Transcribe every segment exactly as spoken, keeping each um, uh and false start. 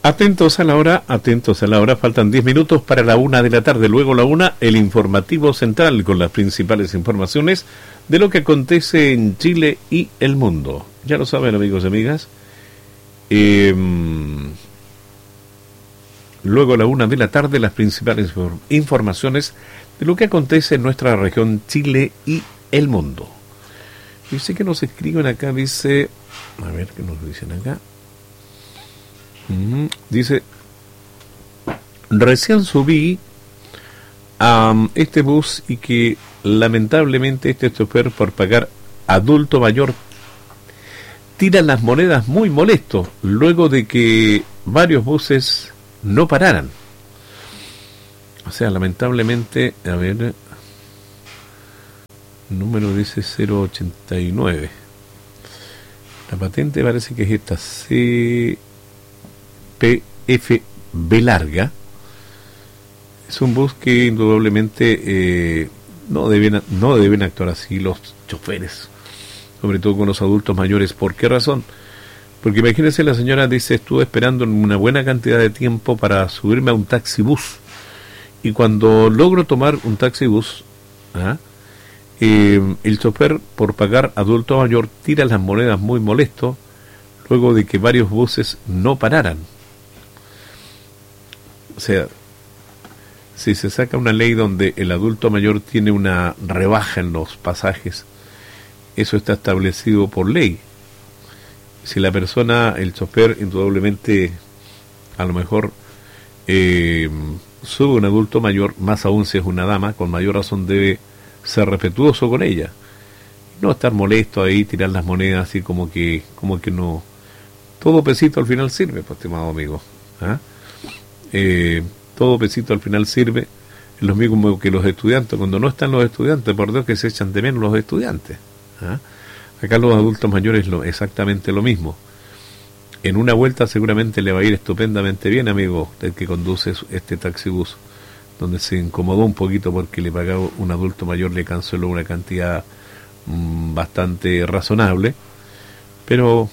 Atentos a la hora, atentos a la hora, faltan diez minutos para la una de la tarde, luego la una, el informativo central con las principales informaciones de lo que acontece en Chile y el mundo. Ya lo saben, amigos y amigas, eh, luego a la una de la tarde las principales informaciones de lo que acontece en nuestra región Chile y el mundo. Dice que nos escriben acá, dice, a ver qué nos dicen acá. Mm, dice, recién subí a um, este bus y que lamentablemente este chofer por pagar adulto mayor tira las monedas muy molesto luego de que varios buses no pararan. O sea, lamentablemente, a ver, el número dice cero ochenta y nueve. La patente parece que es esta, C P F B larga. Es un bus que indudablemente eh, no deben no deben actuar así los choferes, sobre todo con los adultos mayores. ¿Por qué razón? Porque imagínense, la señora dice, estuve esperando una buena cantidad de tiempo para subirme a un taxibús, y cuando logro tomar un taxibús, ¿ah? eh, el chofer, por pagar adulto mayor, tira las monedas muy molesto luego de que varios buses no pararan. O sea, si se saca una ley donde el adulto mayor tiene una rebaja en los pasajes, eso está establecido por ley. Si la persona, el chofer, indudablemente, a lo mejor eh, sube un adulto mayor, más aún si es una dama, con mayor razón debe ser respetuoso con ella. No estar molesto ahí, tirar las monedas así como que, como que no. Todo pesito al final sirve, pues, estimado amigo. ¿Ah? Eh, todo pesito al final sirve. Es lo mismo que los estudiantes. Cuando no están los estudiantes, por Dios que se echan de menos los estudiantes. ¿Ah? Acá los adultos mayores lo, exactamente lo mismo. En una vuelta seguramente le va a ir estupendamente bien, amigo, el que conduce este taxibús, donde se incomodó un poquito porque le pagaba un adulto mayor, le canceló una cantidad mmm, bastante razonable, pero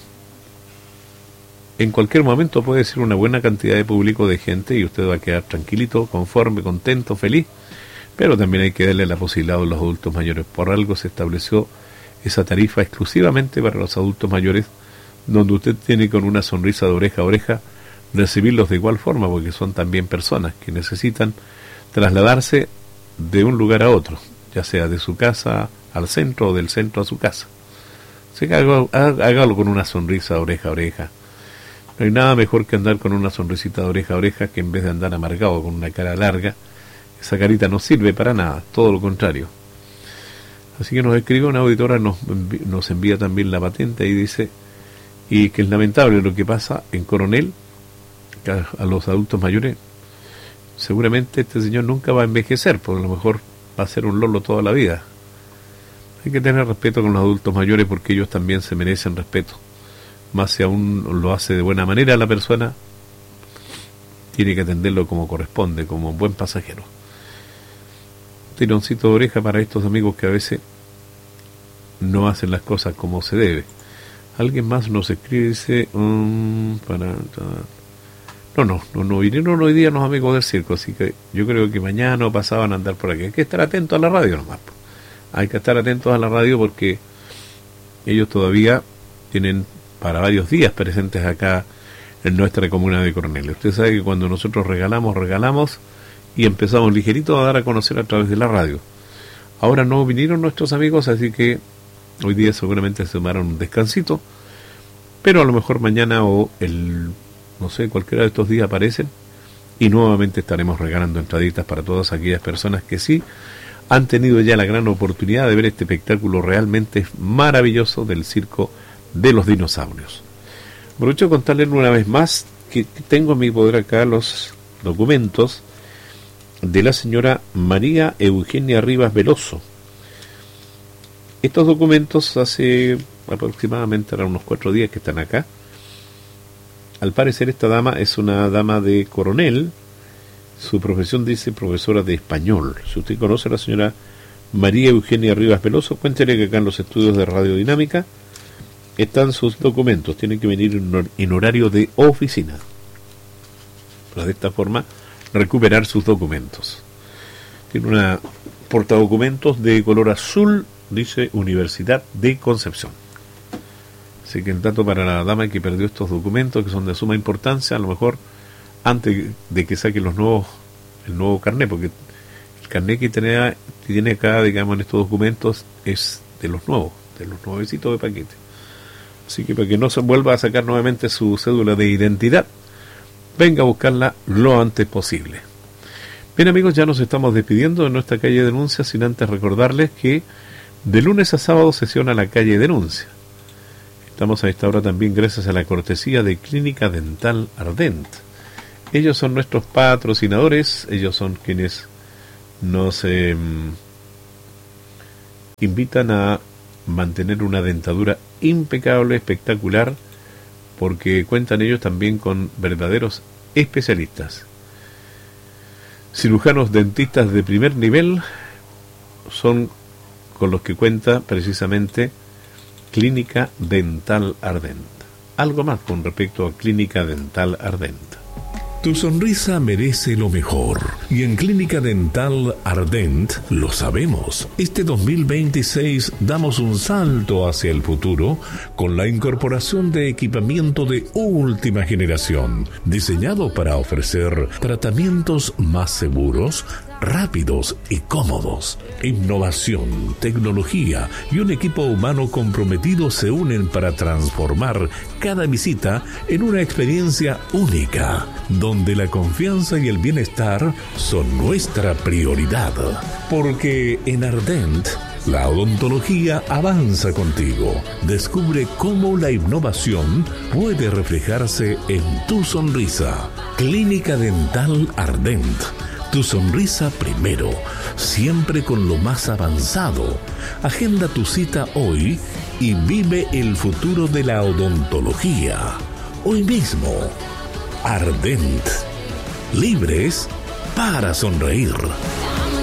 en cualquier momento puede ser una buena cantidad de público, de gente, y usted va a quedar tranquilito, conforme, contento, feliz. Pero también hay que darle la posibilidad a los adultos mayores. Por algo se estableció esa tarifa exclusivamente para los adultos mayores, donde usted tiene, con una sonrisa de oreja a oreja, recibirlos de igual forma, porque son también personas que necesitan trasladarse de un lugar a otro, ya sea de su casa al centro o del centro a su casa. Así que hágalo, hágalo con una sonrisa de oreja a oreja. No hay nada mejor que andar con una sonrisita de oreja a oreja que en vez de andar amargado con una cara larga. Esa carita no sirve para nada, todo lo contrario. Así que nos escribe una auditora, nos, nos envía también la patente y dice, y que es lamentable lo que pasa en Coronel, que a, a los adultos mayores, seguramente este señor nunca va a envejecer, porque a lo mejor va a ser un lolo toda la vida. Hay que tener respeto con los adultos mayores, porque ellos también se merecen respeto. Más si aún lo hace de buena manera la persona, tiene que atenderlo como corresponde, como un buen pasajero. Tironcito de oreja para estos amigos que a veces no hacen las cosas como se debe. Alguien más nos escribe y dice, um, para, no, no, no, no vinieron hoy día los amigos del circo, así que yo creo que mañana o pasado van a andar por aquí. Hay que estar atentos a la radio nomás. Hay que estar atentos a la radio porque ellos todavía tienen para varios días presentes acá en nuestra comuna de Coronel. Usted sabe que cuando nosotros regalamos, regalamos y empezamos ligerito a dar a conocer a través de la radio. Ahora no vinieron nuestros amigos, así que hoy día seguramente se tomaron un descansito, pero a lo mejor mañana o el, no sé, cualquiera de estos días aparecen y nuevamente estaremos regalando entraditas para todas aquellas personas que sí han tenido ya la gran oportunidad de ver este espectáculo realmente maravilloso del circo de los dinosaurios. Aprovecho de contarles una vez más que tengo en mi poder acá los documentos de la señora María Eugenia Rivas Veloso. Estos documentos hace aproximadamente unos cuatro días que están acá. Al parecer esta dama es una dama de Coronel. Su profesión dice profesora de español. Si usted conoce a la señora María Eugenia Rivas Veloso, cuéntele que acá en los estudios de radiodinámica están sus documentos. Tienen que venir en horario de oficina. para de esta forma recuperar sus documentos. Tiene una portadocumentos de color azul, dice Universidad de Concepción. Así que en tanto para la dama que perdió estos documentos, que son de suma importancia, a lo mejor antes de que saque los nuevos, el nuevo carnet, porque el carnet que tiene, que tiene acá, digamos, en estos documentos es de los nuevos, de los nuevecitos de paquete. Así que para que no se vuelva a sacar nuevamente su cédula de identidad, venga a buscarla lo antes posible. Bien, amigos, ya nos estamos despidiendo de nuestra calle Denuncia, sin antes recordarles que de lunes a sábado sesiona la calle Denuncia. Estamos a esta hora también gracias a la cortesía de Clínica Dental Ardent. Ellos son nuestros patrocinadores, ellos son quienes nos eh, invitan a mantener una dentadura impecable, espectacular, porque cuentan ellos también con verdaderos especialistas. Cirujanos dentistas de primer nivel son con los que cuenta precisamente Clínica Dental Ardent. Algo más con respecto a Clínica Dental Ardent. Tu sonrisa merece lo mejor y en Clínica Dental Ardent lo sabemos. Este dos mil veintiséis damos un salto hacia el futuro con la incorporación de equipamiento de última generación, diseñado para ofrecer tratamientos más seguros, rápidos y cómodos. Innovación, tecnología y un equipo humano comprometido se unen para transformar cada visita en una experiencia única, donde la confianza y el bienestar son nuestra prioridad. Porque en Ardent, la odontología avanza contigo. Descubre cómo la innovación puede reflejarse en tu sonrisa. Clínica Dental Ardent. Tu sonrisa primero, siempre con lo más avanzado. Agenda tu cita hoy y vive el futuro de la odontología. Hoy mismo. Ardent. Libres para sonreír.